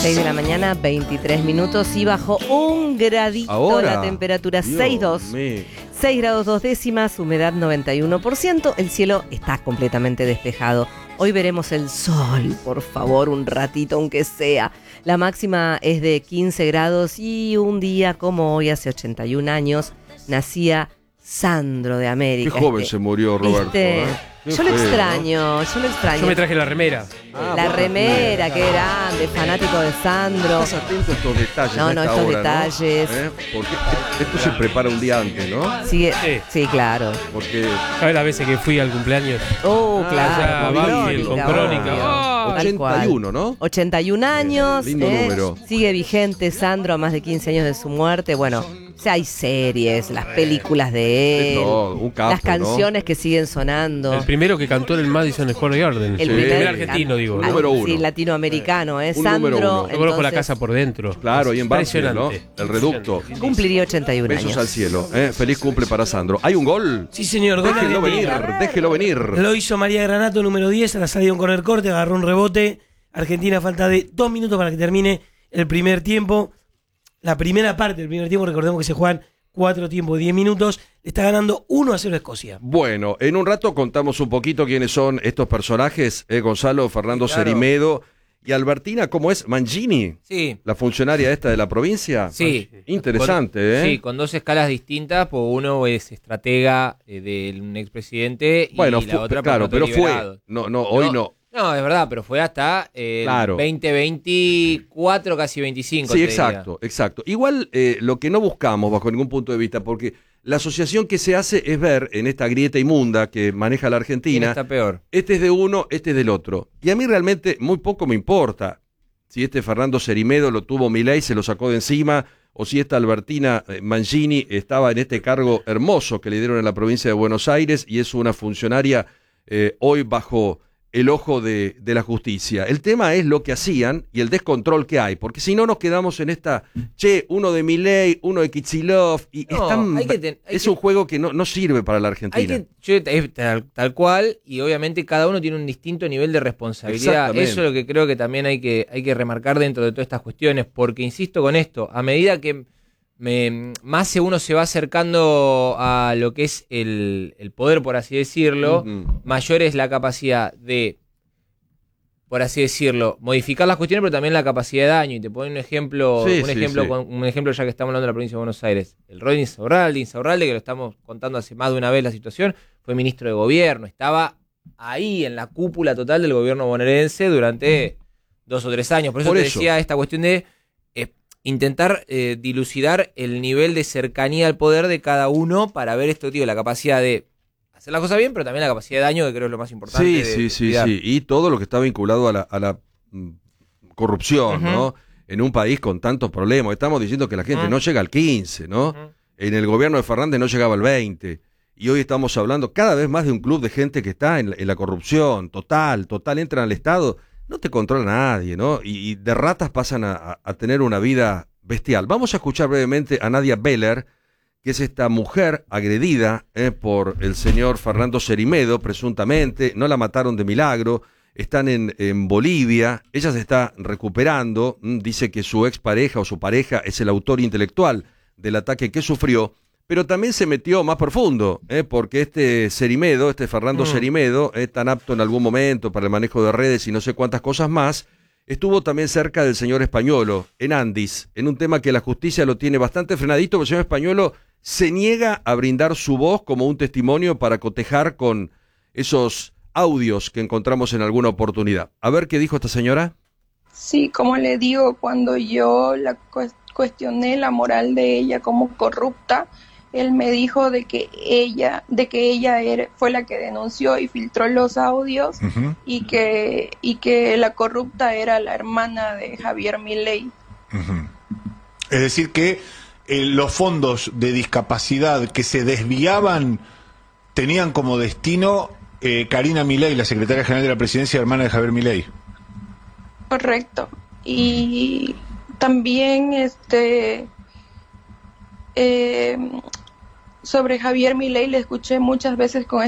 6 de la mañana, 23 minutos y bajó un gradito ahora, la temperatura, Dios 6,2. 6 grados 2 décimas, humedad 91%, el cielo está completamente despejado. Hoy veremos el sol, por favor, un ratito aunque sea. La máxima es de 15 grados y un día como hoy, hace 81 años, nacía Sandro de América. Qué joven se murió, Roberto. Yo lo extraño, Yo me traje la remera. La remera, qué grande, fanático de Sandro. Estás atento a estos detalles. No, estos hora, detalles. ¿no? Porque esto se prepara un día antes, ¿no? Sigue, Sí. sí, claro. Porque ¿Sabes las veces que fui al cumpleaños? Claro, ya, Banfield, con Crónica. obvio. Tal cual. 81, ¿no? 81 años, lindo número. sigue vigente Sandro a más de 15 años de su muerte. Bueno, hay series, las películas de él, todo, un capo, las canciones que siguen sonando. El primero que cantó en el Madison Square Garden. El primer argentino, digo. El número uno. Sí, latinoamericano, Un Sandro. número uno. Yo conozco la entonces, casa por dentro. Claro, y en Banfield, ¿no? Impresionante. El reducto. cumpliría 81 Besos años. al cielo. Feliz cumple para Sandro. ¿Hay un gol? Sí, señor, gol Déjelo venir, argentino. déjelo venir. Lo hizo María Granato, número 10, a la salida de un corner corte, agarró un rebote. Argentina, falta de 2 minutos para que termine el primer tiempo. La primera parte del primer tiempo, recordemos que se juegan 4 tiempos, 10 minutos. Le está ganando 1-0 a Escocia. Bueno, en un rato contamos un poquito quiénes son estos personajes. Gonzalo, Fernando Claro. Cerimedo y Albertina, ¿cómo es? Mangini, Sí, la funcionaria esta de la provincia. sí. Interesante, ¿eh? Sí, con dos escalas distintas, pues uno es estratega de un expresidente y Bueno, la otra claro, pero promotor liberado. fue. No, hoy no. No, es verdad, pero fue hasta el Claro. 2024, casi 25. Sí, te exacto, exacto. Igual lo que no buscamos bajo ningún punto de vista, porque la asociación que se hace es ver en esta grieta inmunda que maneja la diría. ¿Quién Argentina, está peor? este es de uno, este es del otro. Y a mí realmente muy poco me importa si este Fernando Cerimedo lo tuvo Milei, se lo sacó de encima, o si esta Albertina Mangini estaba en este cargo hermoso que le dieron en la provincia de Buenos Aires y es una funcionaria hoy bajo el ojo de la justicia. El tema es lo que hacían y el descontrol que hay, porque si no nos quedamos en esta, uno de Milei, uno de Kicillof, y No, es un juego que no sirve para la Argentina. Tal cual, y obviamente cada uno tiene un distinto nivel de responsabilidad. Exactamente. Eso es lo que creo que también hay que remarcar dentro de todas estas cuestiones, porque insisto con esto, a medida que más uno se va acercando a lo que es el poder, por así decirlo, mayor es la capacidad de, por así decirlo, modificar las cuestiones, pero también la capacidad de daño. Y te pongo un ejemplo, Sí, un ejemplo ya que estamos hablando de la provincia de Buenos Aires. El Rodney Insaurralde, que lo estamos contando hace más de una vez la situación, fue ministro de gobierno, estaba ahí en la cúpula total del gobierno bonaerense durante 2 o 3 años. Por eso te decía esta cuestión de intentar dilucidar el nivel de cercanía al poder de cada uno para ver esto, tío, la capacidad de hacer las cosas bien, pero también la capacidad de daño, que creo es lo más importante. Sí. Y todo lo que está vinculado a la corrupción, ¿no? En un país con tantos problemas. Estamos diciendo que la gente no llega al 15, ¿no? En el gobierno de Fernández no llegaba al 20. Y hoy estamos hablando cada vez más de un club de gente que está en la corrupción total, entran al Estado. No te controla nadie, ¿no? Y de ratas pasan a tener una vida bestial. Vamos a escuchar brevemente a Nadia Beller, que es esta mujer agredida por el señor Fernando Cerimedo, presuntamente. No la mataron de milagro. Están en Bolivia. Ella se está recuperando. Dice que su expareja o su pareja es el autor intelectual del ataque que sufrió. Pero también se metió más profundo, porque este Cerimedo, este Fernando Cerimedo, tan apto en algún momento para el manejo de redes y no sé cuántas cosas más, estuvo también cerca del señor Españolo, en Andis, en un tema que la justicia lo tiene bastante frenadito, porque el señor Españolo se niega a brindar su voz como un testimonio para cotejar con esos audios que encontramos en alguna oportunidad. A ver qué dijo esta señora. Sí, como le digo, cuando yo la cuestioné la moral de ella como corrupta, él me dijo de que ella fue la que denunció y filtró los audios y que la corrupta era la hermana de Javier Milei. Es decir que los fondos de discapacidad que se desviaban tenían como destino Karina Milei, la secretaria general de la presidencia, hermana de Javier Milei. Correcto. Y también sobre Javier Milei le escuché muchas veces con